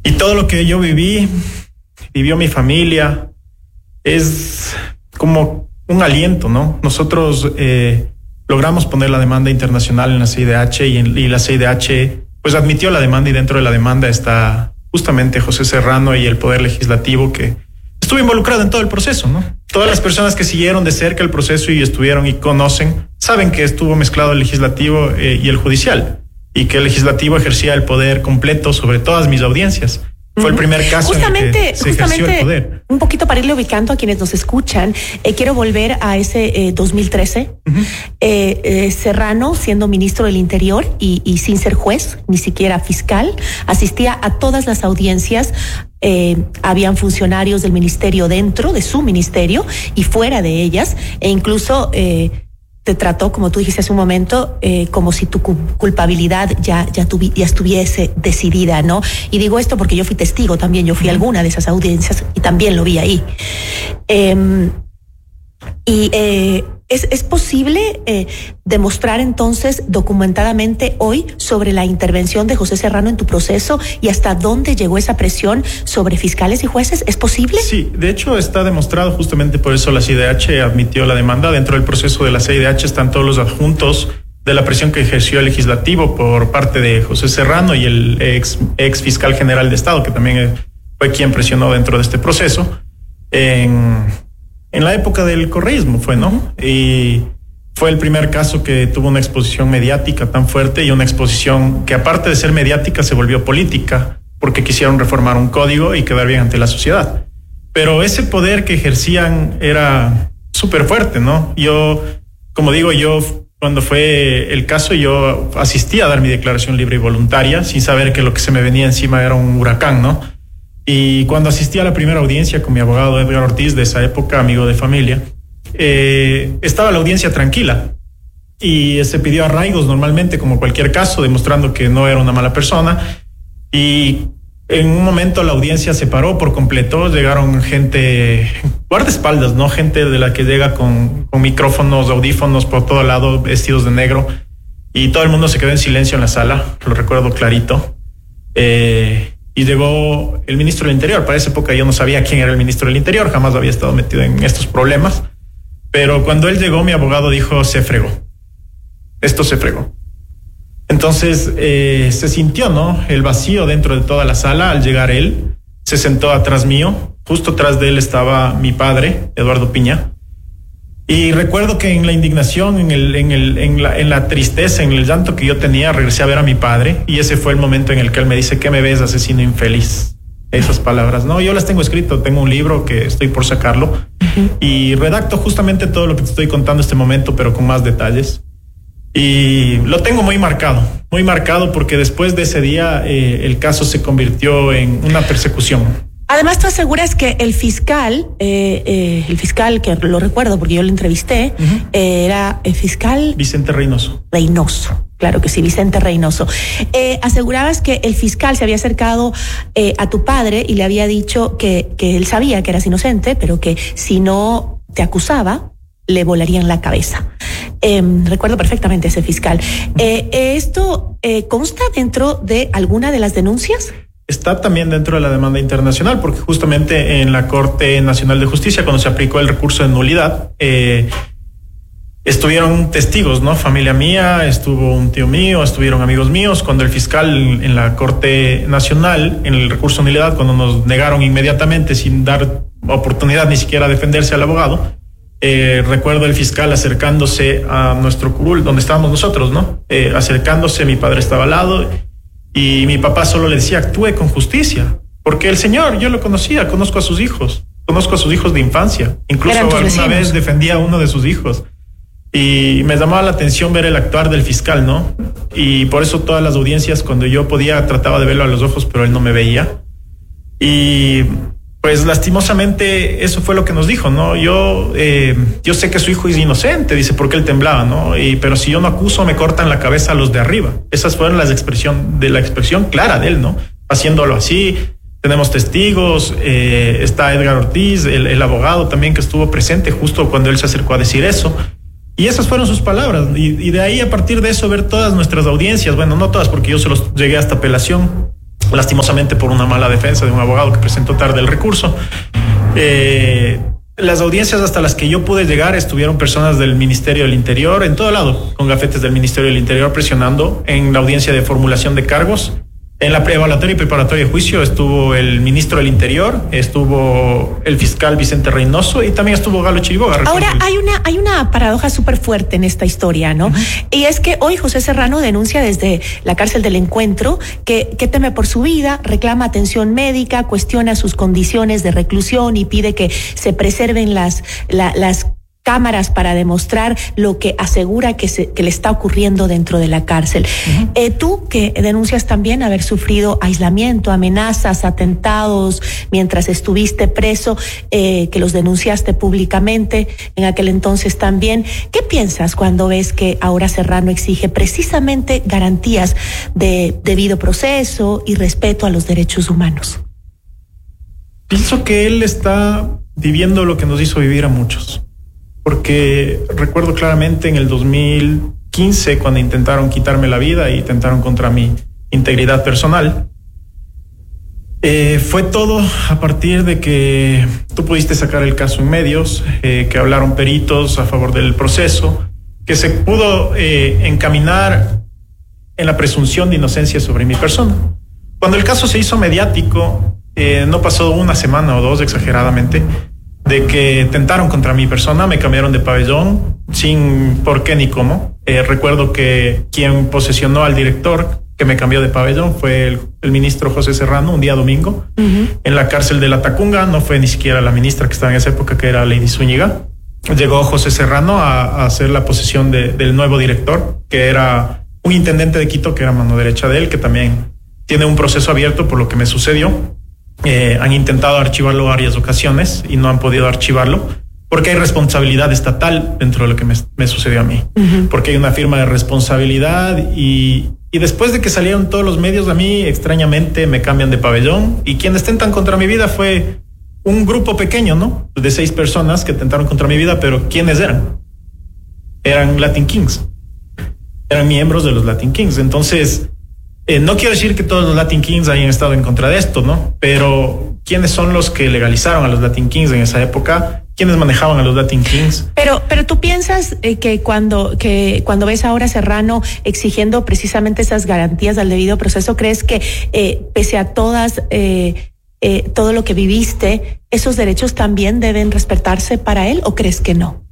Y todo lo que yo vivió mi familia, es como un aliento, ¿no? Nosotros logramos poner la demanda internacional en la CIDH y la CIDH pues admitió la demanda, y dentro de la demanda está justamente José Serrano y el Poder Legislativo, que estuvo involucrado en todo el proceso, ¿no? Todas las personas que siguieron de cerca el proceso y estuvieron y conocen, saben que estuvo mezclado el legislativo y el judicial, y que el legislativo ejercía el poder completo sobre todas mis audiencias. Fue el primer caso en el que se ejerció el poder. Un poquito para irle ubicando a quienes nos escuchan, quiero volver a ese 2013. Serrano, siendo ministro del Interior y sin ser juez, ni siquiera fiscal, asistía a todas las audiencias. Habían funcionarios del ministerio dentro de su ministerio y fuera de ellas, e incluso te trató, como tú dijiste hace un momento, como si tu culpabilidad ya estuviese decidida, ¿no? Y digo esto porque yo fui testigo también, yo fui a alguna de esas audiencias y también lo vi ahí. ¿Es posible demostrar entonces documentadamente hoy sobre la intervención de José Serrano en tu proceso y hasta dónde llegó esa presión sobre fiscales y jueces? ¿Es posible? Sí, de hecho está demostrado, justamente por eso la CIDH admitió la demanda. Dentro del proceso de la CIDH están todos los adjuntos de la presión que ejerció el legislativo por parte de José Serrano y el ex fiscal general de Estado, que también fue quien presionó dentro de este proceso. En la época del correísmo fue, ¿no? Y fue el primer caso que tuvo una exposición mediática tan fuerte, y una exposición que, aparte de ser mediática, se volvió política, porque quisieron reformar un código y quedar bien ante la sociedad. Pero ese poder que ejercían era súper fuerte, ¿no? Yo, como digo, cuando fue el caso, yo asistí a dar mi declaración libre y voluntaria, sin saber que lo que se me venía encima era un huracán, ¿no? Y cuando asistí a la primera audiencia con mi abogado Edgar Ortiz, de esa época, amigo de familia, estaba la audiencia tranquila y se pidió arraigos normalmente, como cualquier caso, demostrando que no era una mala persona. Y en un momento la audiencia se paró por completo. Llegaron gente, guardaespaldas, ¿no? Gente de la que llega con micrófonos, audífonos por todo lado, vestidos de negro, y todo el mundo se quedó en silencio en la sala. Lo recuerdo clarito. Y llegó el ministro del Interior. Para esa época yo no sabía quién era el ministro del Interior, jamás había estado metido en estos problemas. Pero cuando él llegó, mi abogado dijo, se fregó. Esto se fregó. Entonces se sintió, ¿no?, el vacío dentro de toda la sala. Al llegar él, se sentó atrás mío. Justo atrás de él estaba mi padre, Eduardo Piña. Y recuerdo que en la indignación, en la tristeza, en el llanto que yo tenía, regresé a ver a mi padre, y ese fue el momento en el que él me dice, ¿qué me ves, asesino infeliz? Esas palabras, ¿no? Yo las tengo escrito, tengo un libro que estoy por sacarlo, y redacto justamente todo lo que te estoy contando en este momento, pero con más detalles. Y lo tengo muy marcado, porque después de ese día el caso se convirtió en una persecución. Además, tú aseguras que el fiscal, que lo recuerdo porque yo lo entrevisté, era el fiscal Vicente Reynoso. Claro que sí, Vicente Reynoso. Asegurabas que el fiscal se había acercado a tu padre y le había dicho que él sabía que eras inocente, pero que si no te acusaba, le volarían la cabeza. Recuerdo perfectamente ese fiscal. ¿Esto consta dentro de alguna de las denuncias? Está también dentro de la demanda internacional, porque justamente en la Corte Nacional de Justicia, cuando se aplicó el recurso de nulidad, estuvieron testigos, ¿no? Familia mía, estuvo un tío mío, estuvieron amigos míos. Cuando el fiscal en la Corte Nacional, en el recurso de nulidad, cuando nos negaron inmediatamente, sin dar oportunidad ni siquiera a defenderse al abogado, recuerdo el fiscal acercándose a nuestro curul, donde estábamos nosotros, ¿no? Acercándose, mi padre estaba al lado, y mi papá solo le decía, actúe con justicia, porque el señor, yo lo conocía, conozco a sus hijos de infancia, incluso alguna vez defendía a uno de sus hijos, y me llamaba la atención ver el actuar del fiscal, ¿no? Y por eso todas las audiencias, cuando yo podía, trataba de verlo a los ojos, pero él no me veía. Y pues lastimosamente eso fue lo que nos dijo, ¿no? Yo sé que su hijo es inocente, dice, porque él temblaba, ¿no? Pero si yo no acuso, me cortan la cabeza a los de arriba. Esas fueron la expresión clara de él, ¿no? Haciéndolo así. Tenemos testigos, está Edgar Ortiz, el abogado también, que estuvo presente justo cuando él se acercó a decir eso. Y esas fueron sus palabras. Y de ahí, a partir de eso, ver todas nuestras audiencias, bueno, no todas, porque yo se los llegué hasta apelación. lastimosamente por una mala defensa de un abogado que presentó tarde el recurso. Las audiencias hasta las que yo pude llegar estuvieron personas del Ministerio del Interior en todo lado, con gafetes del Ministerio del Interior presionando en la audiencia de formulación de cargos. En la preevaluatoria y preparatoria de juicio estuvo el ministro del Interior, estuvo el fiscal Vicente Reynoso y también estuvo Galo Chiriboga. Ahora, hay una paradoja súper fuerte en esta historia, ¿no? Y es que hoy José Serrano denuncia desde la cárcel del Encuentro que teme por su vida, reclama atención médica, cuestiona sus condiciones de reclusión y pide que se preserven las cámaras para demostrar lo que asegura que le está ocurriendo dentro de la cárcel. Tú que denuncias también haber sufrido aislamiento, amenazas, atentados mientras estuviste preso, que los denunciaste públicamente en aquel entonces también, ¿qué piensas cuando ves que ahora Serrano exige precisamente garantías de debido proceso y respeto a los derechos humanos? Pienso que él está viviendo lo que nos hizo vivir a muchos. Porque recuerdo claramente en el 2015 cuando intentaron quitarme la vida y intentaron contra mi integridad personal. Fue todo a partir de que tú pudiste sacar el caso en medios, que hablaron peritos a favor del proceso, que se pudo encaminar en la presunción de inocencia sobre mi persona. Cuando el caso se hizo mediático, no pasó una semana o dos exageradamente, de que tentaron contra mi persona, me cambiaron de pabellón sin por qué ni cómo. Recuerdo que quien posesionó al director que me cambió de pabellón fue el ministro José Serrano, un día domingo, en la cárcel de La Tacunga. No fue ni siquiera la ministra que estaba en esa época, que era Lady Zúñiga. Llegó José Serrano a hacer la posesión del nuevo director, que era un intendente de Quito, que era mano derecha de él, que también tiene un proceso abierto por lo que me sucedió. Han intentado archivarlo varias ocasiones y no han podido archivarlo porque hay responsabilidad estatal dentro de lo que me sucedió a mí, porque hay una firma de responsabilidad y después de que salieron todos los medios, a mí extrañamente me cambian de pabellón y quienes tentan contra mi vida fue un grupo pequeño, ¿no? De 6 personas que tentaron contra mi vida, pero ¿quiénes eran? Eran Latin Kings, eran miembros de los Latin Kings. Entonces, no quiero decir que todos los Latin Kings hayan estado en contra de esto, ¿no? Pero ¿quiénes son los que legalizaron a los Latin Kings en esa época? ¿Quiénes manejaban a los Latin Kings? Pero tú piensas que cuando ves ahora a Serrano exigiendo precisamente esas garantías al debido proceso, ¿crees que pese a todas todo lo que viviste, esos derechos también deben respetarse para él o crees que no?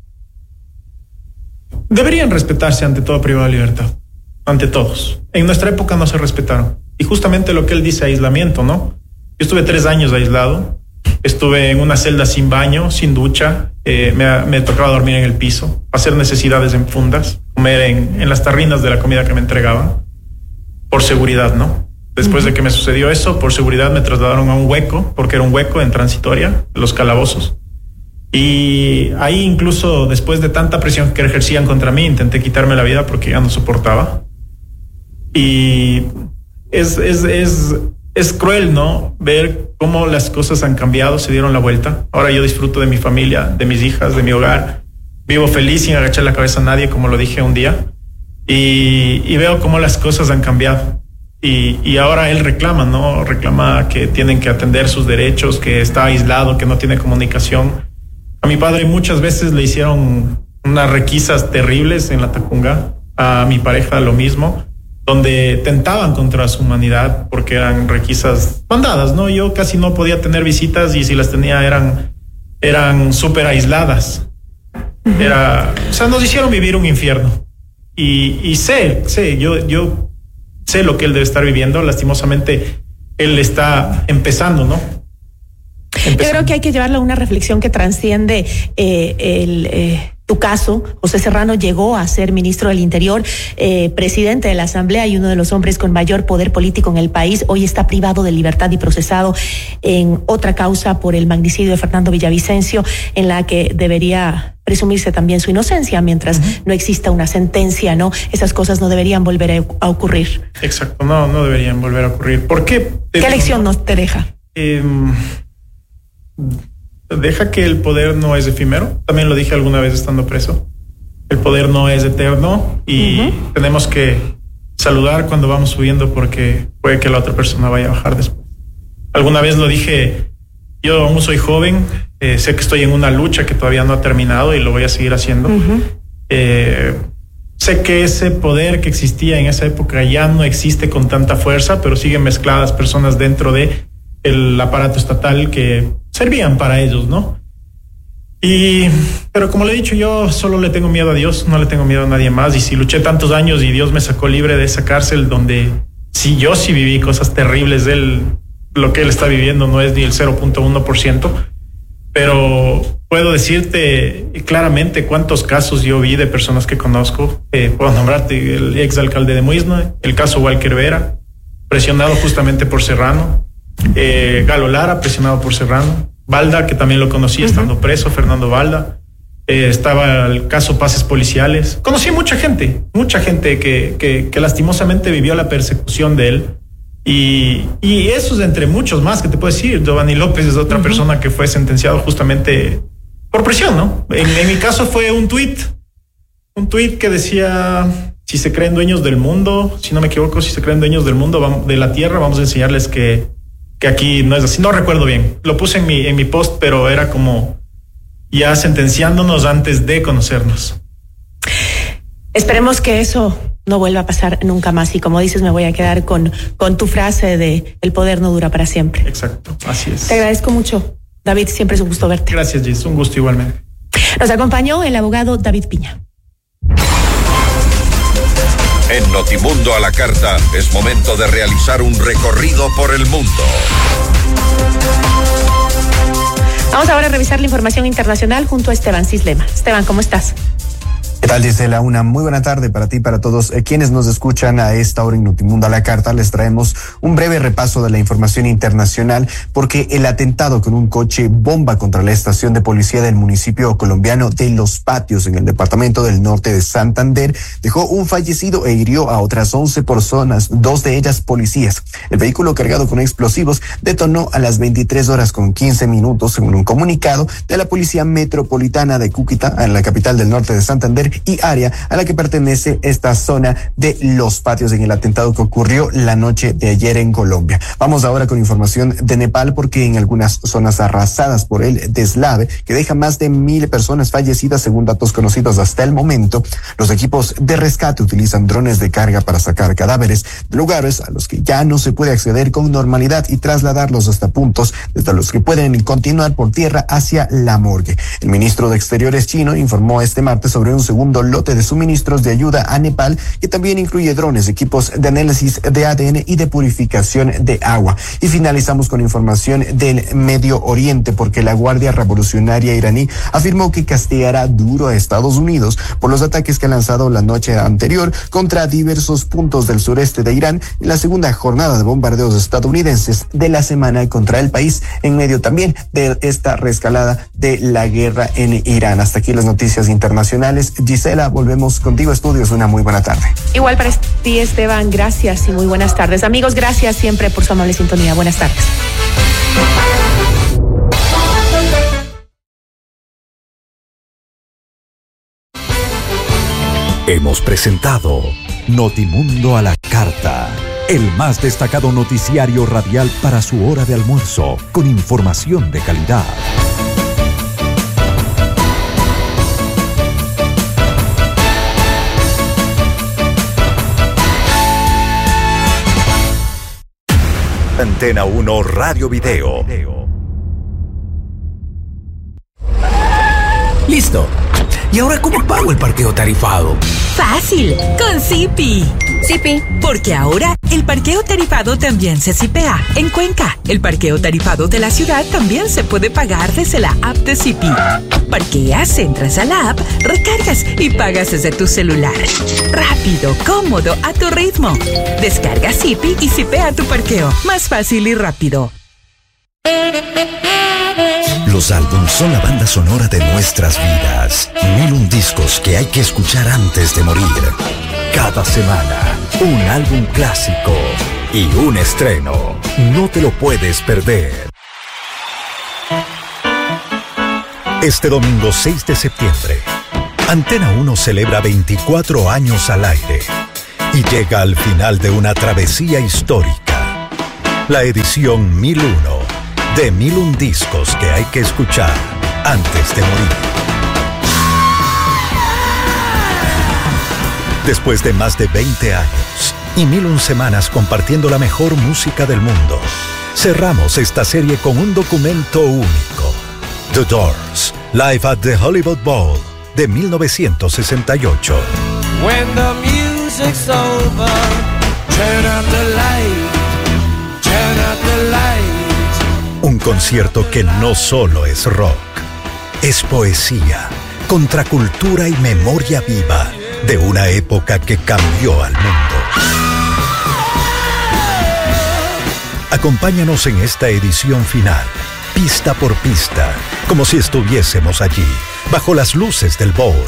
Deberían respetarse ante todo privado de libertad. Ante todos. En nuestra época no se respetaron. Y justamente lo que él dice, aislamiento, ¿no? Yo estuve 3 años aislado. Estuve en una celda sin baño, sin ducha. Me tocaba dormir en el piso, hacer necesidades en fundas, comer en las tarrinas de la comida que me entregaban. Por seguridad, ¿no? Después de que me sucedió eso, por seguridad me trasladaron a un hueco, porque era un hueco en transitoria, los calabozos. Y ahí incluso después de tanta presión que ejercían contra mí, intenté quitarme la vida porque ya no soportaba. Y es cruel, ¿no? Ver cómo las cosas han cambiado, se dieron la vuelta. Ahora yo disfruto de mi familia, de mis hijas, de mi hogar. Vivo feliz sin agachar la cabeza a nadie, como lo dije un día. Y veo cómo las cosas han cambiado. Y ahora él reclama, ¿no? Reclama que tienen que atender sus derechos, que está aislado, que no tiene comunicación. A mi padre muchas veces le hicieron unas requisas terribles en La Tacunga. A mi pareja lo mismo, donde tentaban contra su humanidad porque eran requisas mandadas, ¿no? Yo casi no podía tener visitas y si las tenía eran súper aisladas. O sea, nos hicieron vivir un infierno. Y yo sé lo que él debe estar viviendo. Lastimosamente, él está empezando, ¿no? Yo creo que hay que llevarlo a una reflexión que transciende tu caso. José Serrano llegó a ser ministro del Interior, presidente de la Asamblea y uno de los hombres con mayor poder político en el país. Hoy está privado de libertad y procesado en otra causa por el magnicidio de Fernando Villavicencio, en la que debería presumirse también su inocencia mientras no exista una sentencia, ¿no? Esas cosas no deberían volver a ocurrir. Exacto, no deberían volver a ocurrir. ¿Por qué? ¿Qué lección nos te deja? Deja que el poder no es efímero. También lo dije alguna vez estando preso. El poder no es eterno y tenemos que saludar cuando vamos subiendo porque puede que la otra persona vaya a bajar después. Alguna vez lo dije, yo aún soy joven, sé que estoy en una lucha que todavía no ha terminado y lo voy a seguir haciendo. Sé que ese poder que existía en esa época ya no existe con tanta fuerza, pero siguen mezcladas personas dentro de el aparato estatal que servían para ellos, ¿no? Pero como le he dicho, yo solo le tengo miedo a Dios, no le tengo miedo a nadie más. Y si luché tantos años y Dios me sacó libre de esa cárcel donde yo sí viví cosas terribles, lo que él está viviendo no es ni el 0.1%, pero puedo decirte claramente cuántos casos yo vi de personas que conozco. Puedo nombrarte el exalcalde de Muisna, el caso Walker Vera, presionado justamente por Serrano, Galo Lara, presionado por Serrano, Balda, que también lo conocí estando preso, Fernando Balda. Estaba el caso Pases Policiales. Conocí mucha gente que lastimosamente vivió la persecución de él. Y eso es entre muchos más que te puedo decir. Giovanni López es otra persona que fue sentenciado justamente por presión, ¿no? En mi caso fue un tuit que decía: si se creen dueños del mundo, si no me equivoco, si se creen dueños del mundo, de la tierra, vamos a enseñarles que aquí no es así. No recuerdo bien, lo puse en mi post, pero era como ya sentenciándonos antes de conocernos. Esperemos que eso no vuelva a pasar nunca más. Y como dices, me voy a quedar con tu frase de el poder no dura para siempre. Exacto, así es. Te agradezco mucho, David, siempre es un gusto verte. Gracias, Gis, un gusto igualmente. Nos acompañó el abogado David Piña. En Notimundo a la Carta es momento de realizar un recorrido por el mundo. Vamos ahora a revisar la información internacional junto a Esteban Cislema. Esteban, ¿cómo estás? ¿Qué tal, Gisela? Una muy buena tarde para ti y para todos quienes nos escuchan a esta hora en Notimundo a la Carta. Les traemos un breve repaso de la información internacional porque el atentado con un coche bomba contra la estación de policía del municipio colombiano de Los Patios en el departamento del norte de Santander dejó un fallecido e hirió a otras 11 personas, 2 de ellas policías. El vehículo cargado con explosivos detonó a las 23:15, según un comunicado de la Policía Metropolitana de Cúcuta, en la capital del norte de Santander, y área a la que pertenece esta zona de Los Patios en el atentado que ocurrió la noche de ayer en Colombia. Vamos ahora con información de Nepal porque en algunas zonas arrasadas por el deslave que deja más de 1,000 personas fallecidas según datos conocidos hasta el momento, los equipos de rescate utilizan drones de carga para sacar cadáveres de lugares a los que ya no se puede acceder con normalidad y trasladarlos hasta puntos desde los que pueden continuar por tierra hacia la morgue. El ministro de Exteriores chino informó este martes sobre un segundo lote de suministros de ayuda a Nepal, que también incluye drones, equipos de análisis de ADN y de purificación de agua. Y finalizamos con información del Medio Oriente, porque la Guardia Revolucionaria iraní afirmó que castigará duro a Estados Unidos por los ataques que ha lanzado la noche anterior contra diversos puntos del sureste de Irán en la segunda jornada de bombardeos estadounidenses de la semana contra el país, en medio también de esta reescalada de la guerra en Irán. Hasta aquí las noticias internacionales. Gisela, volvemos contigo a estudios. Una muy buena tarde. Igual para ti, Esteban, gracias y muy buenas tardes. Amigos, gracias siempre por su amable sintonía. Buenas tardes. Hemos presentado Notimundo a la Carta, el más destacado noticiario radial para su hora de almuerzo, con información de calidad. Antena 1 Radio Video. Listo. ¿Y ahora cómo pago el parqueo tarifado? Fácil, con Zipi. Zipi. Porque ahora el parqueo tarifado también se zipea. En Cuenca, el parqueo tarifado de la ciudad también se puede pagar desde la app de Zipi. Parqueas, entras a la app, recargas y pagas desde tu celular. Rápido, cómodo, a tu ritmo. Descarga Zipi y zipea tu parqueo. Más fácil y rápido. Los álbumes son la banda sonora de nuestras vidas. 1001 discos que hay que escuchar antes de morir. Cada semana, un álbum clásico y un estreno. No te lo puedes perder. Este domingo 6 de septiembre, Antena 1 celebra 24 años al aire. y llega al final de una travesía histórica. La edición 1001 de 1001 discos que hay que escuchar antes de morir. Después de más de 20 años y 1001 semanas compartiendo la mejor música del mundo, cerramos esta serie con un documento único. The Doors, Live at the Hollywood Bowl, de 1968. When the music's over, turn out the light, turn out the light. Un concierto que no solo es rock, es poesía, contracultura y memoria viva de una época que cambió al mundo. Acompáñanos en esta edición final, pista por pista, como si estuviésemos allí, bajo las luces del bowl.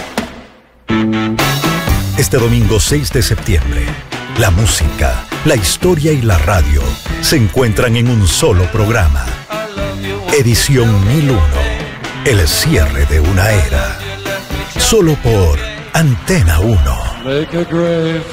Este domingo 6 de septiembre, la música, la historia y la radio se encuentran en un solo programa. Edición 1001, el cierre de una era. Solo por Antena 1.